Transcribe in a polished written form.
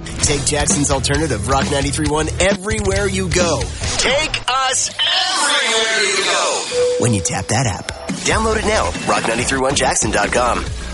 Take Jackson's alternative, Rock 93.1, everywhere you go. Take us everywhere you go when you tap that app. Download it now, rock931jackson.com.